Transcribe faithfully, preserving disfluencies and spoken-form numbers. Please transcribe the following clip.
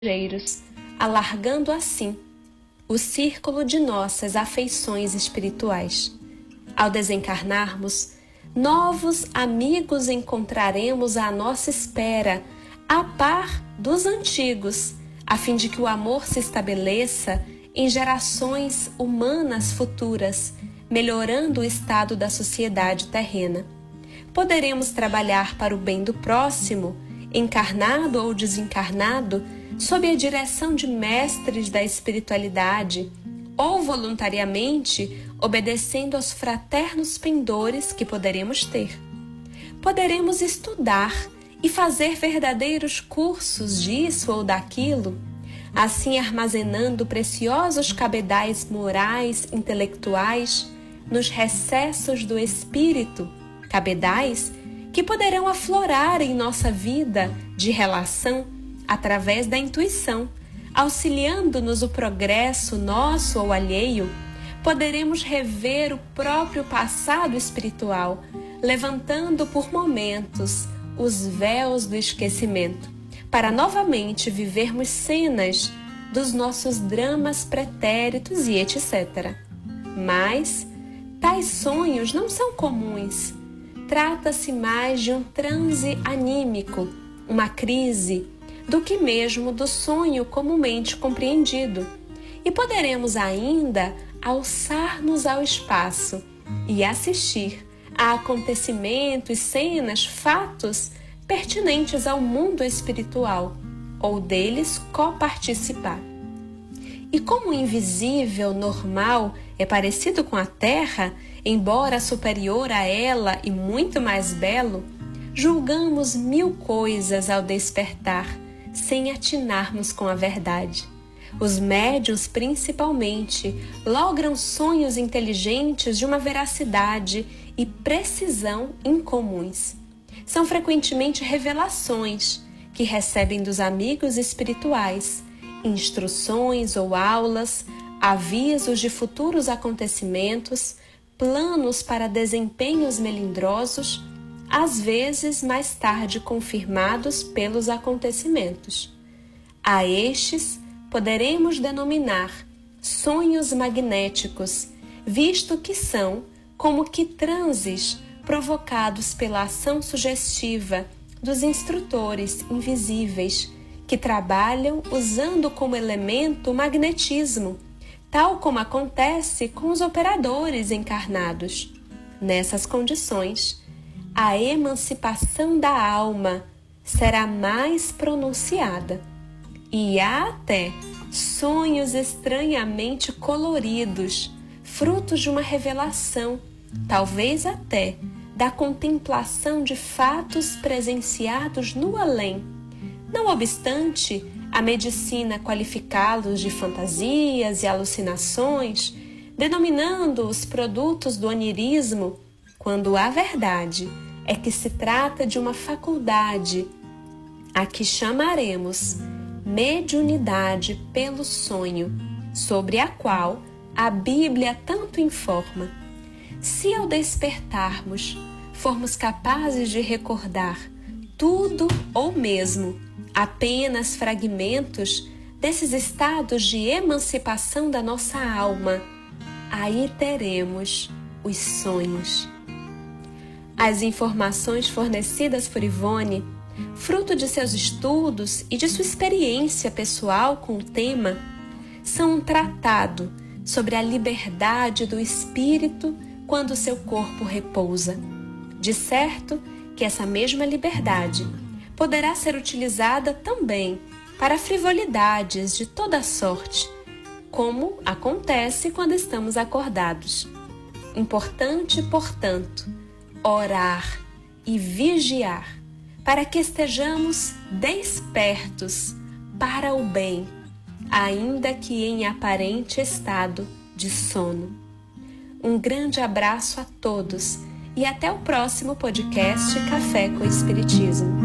ligeiros, alargando assim o círculo de nossas afeições espirituais. Ao desencarnarmos, novos amigos encontraremos à nossa espera, a par dos antigos, a fim de que o amor se estabeleça em gerações humanas futuras, melhorando o estado da sociedade terrena. Poderemos trabalhar para o bem do próximo, encarnado ou desencarnado, sob a direção de mestres da espiritualidade, ou voluntariamente obedecendo aos fraternos pendores que poderemos ter. Poderemos estudar e fazer verdadeiros cursos disso ou daquilo, assim armazenando preciosos cabedais morais, intelectuais, nos recessos do espírito, cabedais que poderão aflorar em nossa vida de relação através da intuição, auxiliando-nos o progresso nosso ou alheio. Poderemos rever o próprio passado espiritual, levantando por momentos os véus do esquecimento, para novamente vivermos cenas dos nossos dramas pretéritos e etcétera. Mas tais sonhos não são comuns. Trata-se mais de um transe anímico, uma crise, do que mesmo do sonho comumente compreendido. E poderemos ainda alçar-nos ao espaço e assistir a acontecimentos, cenas, fatos pertinentes ao mundo espiritual, ou deles coparticipar. E como o invisível normal é parecido com a Terra, embora superior a ela e muito mais belo, julgamos mil coisas ao despertar, sem atinarmos com a verdade. Os médiuns, principalmente, logram sonhos inteligentes de uma veracidade e precisão incomuns. São frequentemente revelações que recebem dos amigos espirituais, instruções ou aulas, avisos de futuros acontecimentos, planos para desempenhos melindrosos, às vezes mais tarde confirmados pelos acontecimentos. A estes poderemos denominar sonhos magnéticos, visto que são como que transes provocados pela ação sugestiva dos instrutores invisíveis, que trabalham usando como elemento o magnetismo, tal como acontece com os operadores encarnados. Nessas condições, a emancipação da alma será mais pronunciada. E há até sonhos estranhamente coloridos, frutos de uma revelação, talvez até da contemplação de fatos presenciados no além. Não obstante a medicina qualificá-los de fantasias e alucinações, denominando os produtos do onirismo, quando a verdade é que se trata de uma faculdade, a que chamaremos mediunidade pelo sonho, sobre a qual a Bíblia tanto informa. Se ao despertarmos formos capazes de recordar tudo ou mesmo apenas fragmentos desses estados de emancipação da nossa alma, aí teremos os sonhos. As informações fornecidas por Ivone, fruto de seus estudos e de sua experiência pessoal com o tema, são um tratado sobre a liberdade do espírito quando seu corpo repousa. De certo que essa mesma liberdade poderá ser utilizada também para frivolidades de toda sorte, como acontece quando estamos acordados. Importante, portanto, orar e vigiar, para que estejamos despertos para o bem, ainda que em aparente estado de sono. Um grande abraço a todos e até o próximo podcast Café com Espiritismo.